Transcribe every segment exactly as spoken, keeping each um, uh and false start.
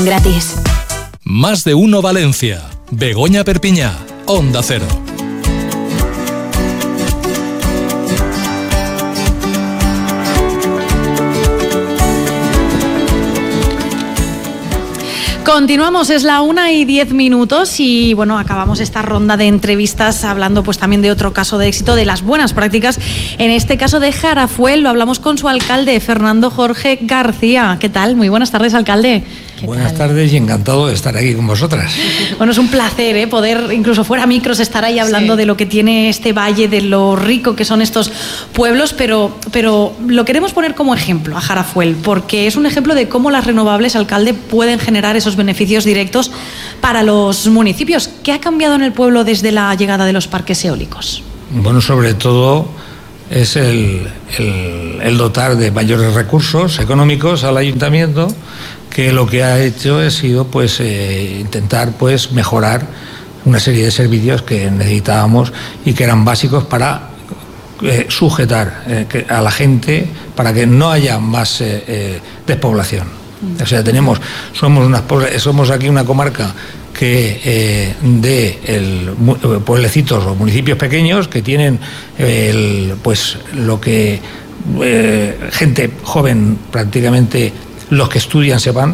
Gratis. Más de uno Valencia. Begoña Perpiñá. Onda Cero. Continuamos, es la una y diez minutos y bueno, acabamos esta ronda de entrevistas hablando pues también de otro caso de éxito, de las buenas prácticas, en este caso de Jarafuel. Lo hablamos con su alcalde, Fernando Jorge García. ¿Qué tal? Muy buenas tardes, alcalde. Buenas tardes y encantado de estar aquí con vosotras. Bueno, es un placer ¿eh? poder, incluso fuera micros, estar ahí hablando sí. de lo que tiene este valle, de lo rico que son estos pueblos, pero, pero lo queremos poner como ejemplo a Jarafuel, porque es un ejemplo de cómo las renovables, alcalde, pueden generar esos beneficios directos para los municipios. ¿Qué ha cambiado en el pueblo desde la llegada de los parques eólicos? Bueno, sobre todo es el, el, el dotar de mayores recursos económicos al ayuntamiento, que lo que ha hecho ha sido pues eh, intentar pues mejorar una serie de servicios que necesitábamos y que eran básicos para eh, sujetar eh, que a la gente, para que no haya más eh, eh, despoblación. O sea, tenemos somos unas somos aquí una comarca que eh, de el, pueblecitos o municipios pequeños que tienen el, pues lo que eh, gente joven, prácticamente los que estudian se van.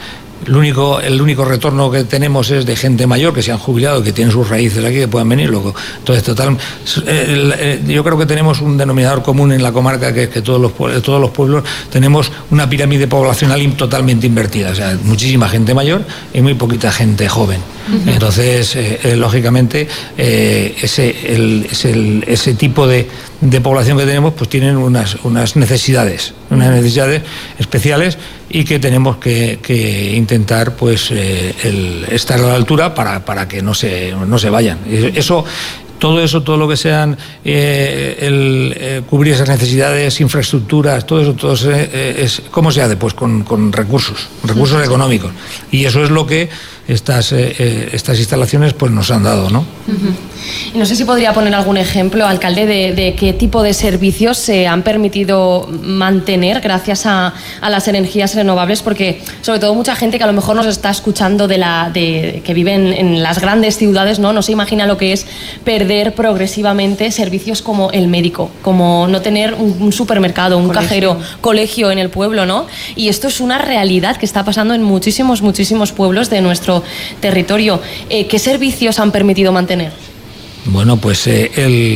El único, el único retorno que tenemos es de gente mayor que se han jubilado, que tienen sus raíces aquí, que puedan venir. Luego, entonces, total, el, el, yo creo que tenemos un denominador común en la comarca, que es que todos los, todos los pueblos tenemos una pirámide poblacional totalmente invertida. O sea, muchísima gente mayor y muy poquita gente joven. Uh-huh. Entonces, eh, eh, lógicamente, eh, ese, el, ese, ese tipo de, de población que tenemos, pues tienen unas, unas necesidades, unas necesidades especiales y que tenemos que, que intentar pues eh, el estar a la altura para, para que no se, no se vayan. Eso, todo eso, todo lo que sean eh, el, eh, cubrir esas necesidades, infraestructuras, todo eso, todo eh, es ¿cómo se hace? Pues con, con recursos, recursos sí. económicos. Y eso es lo que estas eh, estas instalaciones pues nos han dado, ¿no? Uh-huh. Y no sé si podría poner algún ejemplo, alcalde, de, de qué tipo de servicios se han permitido mantener gracias a, a las energías renovables, porque sobre todo mucha gente que a lo mejor nos está escuchando de la de que vive en, en las grandes ciudades, no no se imagina lo que es perder progresivamente servicios como el médico, como no tener un, un supermercado, un colegio. cajero, colegio en el pueblo, ¿no? Y esto es una realidad que está pasando en muchísimos muchísimos pueblos de nuestro territorio. Eh, ¿Qué servicios han permitido mantener? Bueno, pues eh, el,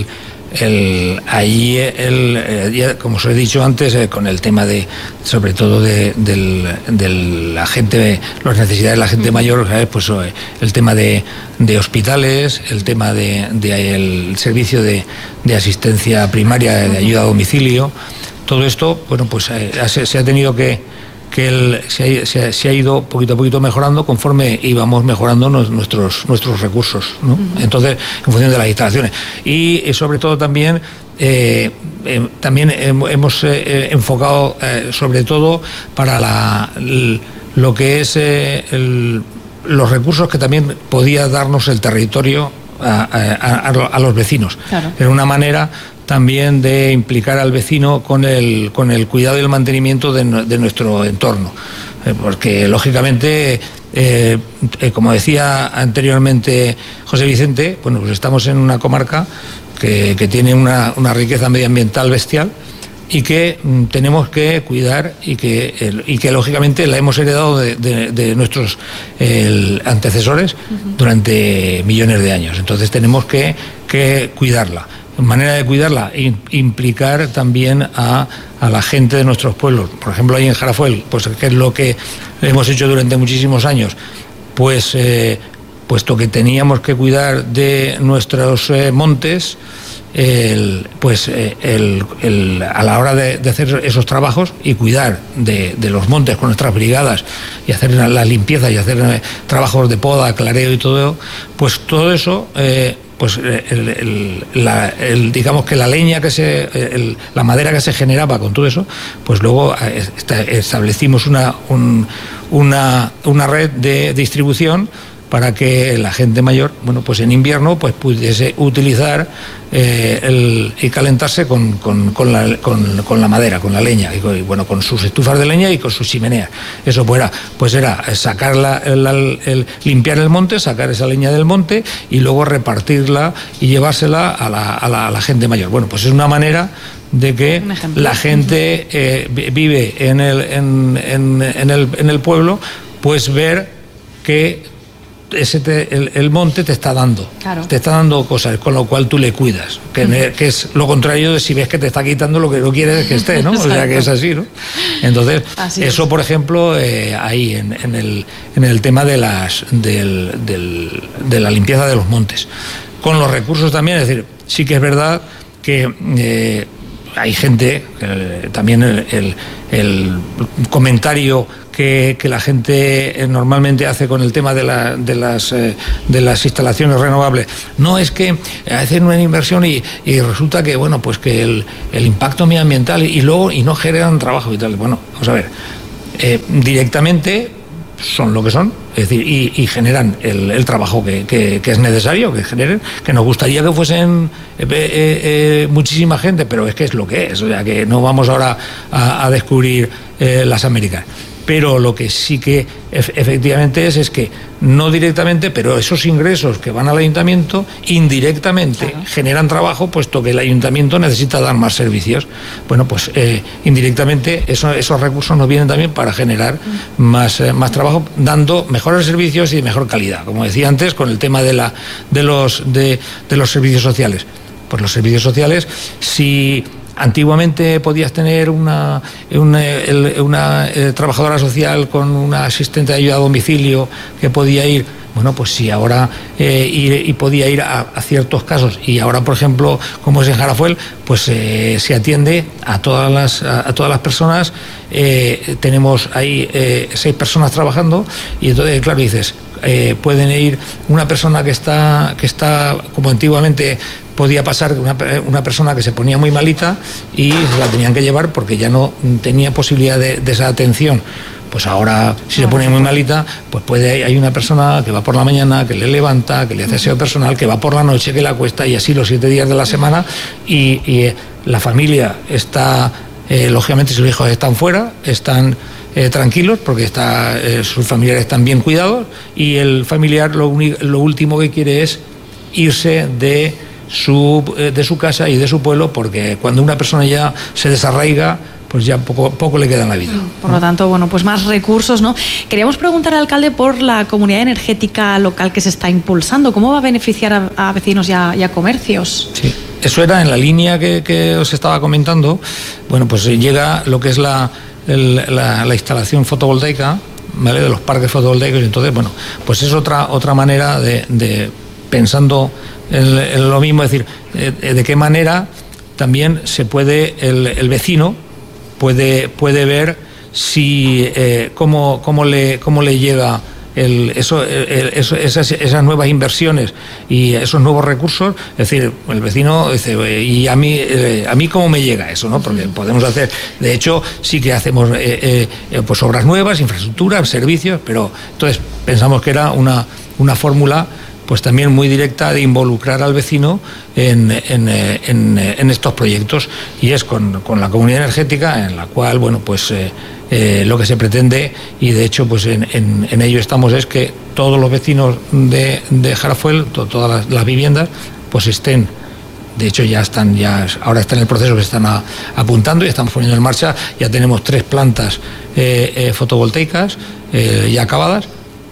el, ahí, el, eh, como os he dicho antes, eh, con el tema de, sobre todo de, del, de la gente, las necesidades de la gente mayor, ¿sabes? Pues eh, el tema de, de hospitales, el tema de, de el servicio de, de asistencia primaria, de ayuda a domicilio, todo esto, bueno, pues eh, se, se ha tenido que que el, se, ha, se, ha, se ha ido poquito a poquito mejorando conforme íbamos mejorando nos, nuestros nuestros recursos, ¿no? Uh-huh. Entonces, en función de las instalaciones. Y, y sobre todo también, eh, eh, también hemos eh, enfocado eh, sobre todo para la, el, lo que es eh, el, los recursos que también podía darnos el territorio a, a, a, a los vecinos. Claro. De una manera también de implicar al vecino con el, con el cuidado y el mantenimiento de, de nuestro entorno. Eh, porque, lógicamente, eh, eh, como decía anteriormente José Vicente, bueno, pues estamos en una comarca que, que tiene una, una riqueza medioambiental bestial y que mm, tenemos que cuidar y que, el, y que lógicamente la hemos heredado de, de, de nuestros el, antecesores uh-huh. durante millones de años. Entonces tenemos que, que cuidarla. Manera de cuidarla, implicar también a, a la gente de nuestros pueblos. Por ejemplo, ahí en Jarafuel, pues que es lo que hemos hecho durante muchísimos años, pues eh, puesto que teníamos que cuidar de nuestros eh, montes, el, pues eh, el, el, a la hora de, de hacer esos trabajos y cuidar de, de los montes con nuestras brigadas y hacer la limpieza y hacer eh, trabajos de poda, clareo y todo, pues todo eso... Eh, pues el, el, la, el, digamos que la leña que se el, la madera que se generaba con todo eso, pues luego establecimos una un, una, una red de distribución para que la gente mayor, bueno, pues en invierno pues pudiese utilizar eh, el, y calentarse con, con, con, la, con, con la madera, con la leña, y, con, y bueno, con sus estufas de leña y con sus chimeneas. Eso pues era, pues era sacar la, el, el, el, limpiar el monte, sacar esa leña del monte y luego repartirla y llevársela a la, a la, a la gente mayor. Bueno, pues es una manera de que la gente eh, vive en el, en, en, en, el, en el pueblo, pues ver que ese te, el, el monte te está dando, claro. te está dando cosas, con lo cual tú le cuidas, que, uh-huh. que es lo contrario de si ves que te está quitando lo que no quieres que esté, ¿no? O sea que es así, ¿no? Entonces, así eso es. Por ejemplo, eh, ahí en, en, el, en el tema de, las, del, del, de la limpieza de los montes. Con los recursos también, es decir, sí que es verdad que eh, hay gente, eh, también el, el, el comentario Que, que la gente normalmente hace con el tema de, la, de, las, eh, de las instalaciones renovables. No, es que hacen una inversión y, y resulta que, bueno, pues que el, el impacto medioambiental y luego y no generan trabajo y tal. Bueno, vamos a ver, eh, directamente son lo que son, es decir, y, y generan el, el trabajo que, que, que es necesario que generen, que nos gustaría que fuesen eh, eh, eh, muchísima gente, pero es que es lo que es, o sea que no vamos ahora a, a descubrir eh, las Américas. Pero lo que sí que efectivamente es, es que no directamente, pero esos ingresos que van al ayuntamiento indirectamente claro. generan trabajo, puesto que el ayuntamiento necesita dar más servicios. Bueno, pues eh, indirectamente eso, esos recursos nos vienen también para generar mm. más, eh, más trabajo, dando mejores servicios y de mejor calidad. Como decía antes, con el tema de, la, de, los, de, de los servicios sociales. Pues los servicios sociales, si antiguamente podías tener una, una, una, una eh, trabajadora social con una asistente de ayuda a domicilio que podía ir, bueno, pues sí, ahora eh, ir, y podía ir a, a ciertos casos. Y ahora, por ejemplo, como es en Jarafuel, pues eh, se atiende a todas las, a, a todas las personas. Eh, tenemos ahí eh, seis personas trabajando y entonces, claro, dices, eh, pueden ir una persona que está, que está como antiguamente podía pasar una, una persona que se ponía muy malita y se la tenían que llevar porque ya no tenía posibilidad de, de esa atención. Pues ahora, si se pone muy malita, pues puede hay una persona que va por la mañana, que le levanta, que le hace aseo personal, que va por la noche, que la acuesta, y así los siete días de la semana, y, y la familia está, eh, lógicamente, si los hijos están fuera, están eh, tranquilos porque está, eh, sus familiares están bien cuidados, y el familiar lo, uni, lo último que quiere es irse de Su, de su casa y de su pueblo, porque cuando una persona ya se desarraiga, pues ya poco, poco le queda en la vida. Por lo tanto, bueno, pues más recursos, ¿no? Queríamos preguntar al alcalde por la comunidad energética local que se está impulsando. ¿Cómo va a beneficiar a, a vecinos y a, y a comercios? Sí, eso era en la línea que, que os estaba comentando. Bueno, pues llega lo que es la, el, la, la instalación fotovoltaica, ¿vale?, de los parques fotovoltaicos. Entonces, bueno, pues es otra, otra manera de, de pensando en, en lo mismo, es decir, eh, de qué manera también se puede, el, el vecino puede, puede ver si eh, cómo, cómo, le, cómo le llega el, eso, el, eso, esas, esas nuevas inversiones y esos nuevos recursos. Es decir, el vecino dice, ¿y a mí, eh, a mí cómo me llega eso?, ¿no? Porque podemos hacer, de hecho, sí que hacemos eh, eh, pues obras nuevas, infraestructuras, servicios, pero entonces pensamos que era una, una fórmula pues también muy directa de involucrar al vecino en, en, en, en estos proyectos, y es con, con la comunidad energética, en la cual, bueno, pues eh, eh, lo que se pretende, y de hecho pues en, en, en ello estamos, es que todos los vecinos de, de Jarafuel, to, todas las, las viviendas, pues estén, de hecho ya están, ya ahora está en el proceso que se están a, apuntando y estamos poniendo en marcha. Ya tenemos tres plantas eh, eh, fotovoltaicas eh, ya acabadas.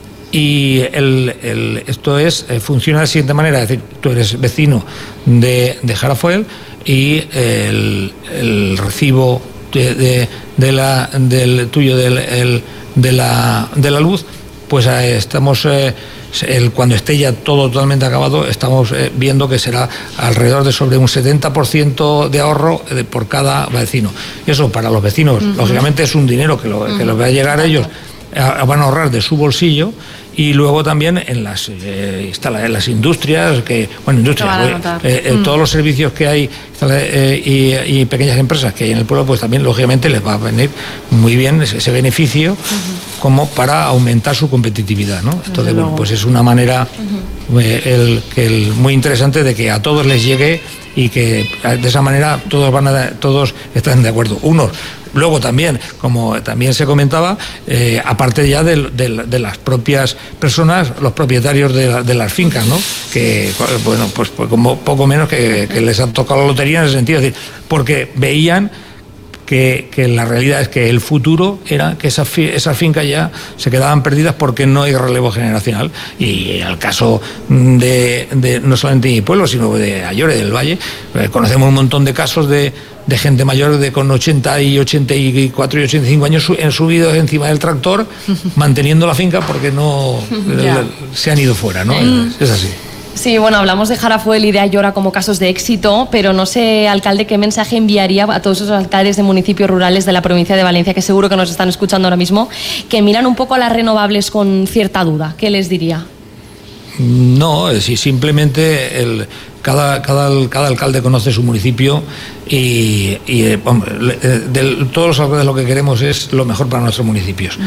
Y el, el, esto es eh, funciona de la siguiente manera, es decir, tú eres vecino de, de Jarafuel y el, el recibo de, de, de la, del tuyo del, el, de, la, de la luz, pues eh, estamos, eh, el, cuando esté ya todo totalmente acabado, estamos eh, viendo que será alrededor de sobre un setenta por ciento de ahorro de, por cada vecino. Eso para los vecinos, uh-huh. lógicamente es un dinero que, lo, uh-huh. que les va a llegar a ellos van a ahorrar de su bolsillo. Y luego también en las eh, instala, en las industrias, que bueno, industrias, eh, eh, mm. todos los servicios que hay eh, y, y pequeñas empresas que hay en el pueblo, pues también lógicamente les va a venir muy bien ese, ese beneficio uh-huh. como para aumentar su competitividad, ¿no? Entonces, bueno, pues es una manera uh-huh. eh, el, el, muy interesante de que a todos les llegue y que de esa manera todos van a todos están de acuerdo. Unos luego también, como también se comentaba, eh, aparte ya de, de, de las propias personas, los propietarios de, la, de las fincas, ¿no? Que, bueno, pues, pues como poco menos que, que les han tocado la lotería en ese sentido, es decir, porque veían que, que la realidad es que el futuro era que esas, esas fincas ya se quedaban perdidas porque no hay relevo generacional. Y al caso de, de no solamente de mi pueblo, sino de Ayore, del Valle, eh, conocemos un montón de casos de de gente mayor de con ochenta y ochenta y cuatro y ochenta y cinco años han subido encima del tractor manteniendo la finca porque no se han ido fuera, ¿no? Mm. Es así. Sí, bueno, hablamos de Jarafuel y de Ayora como casos de éxito, pero no sé, alcalde, qué mensaje enviaría a todos esos alcaldes de municipios rurales de la provincia de Valencia, que seguro que nos están escuchando ahora mismo, que miran un poco a las renovables con cierta duda. ¿Qué les diría? No, es decir, simplemente el, cada, cada, cada alcalde conoce su municipio y, y hombre, de, de, todos los alcaldes lo que queremos es lo mejor para nuestros municipios.